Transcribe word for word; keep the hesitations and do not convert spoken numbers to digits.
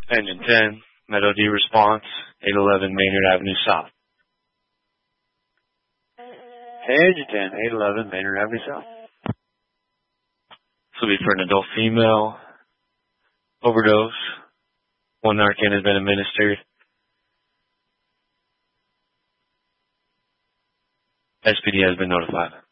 Engine ten, Meadow D response, eight eleven Maynard Avenue South. Engine ten, eight eleven Maynard Avenue South. This will be for an adult female. Overdose. One Narcan has been administered. S P D has been notified.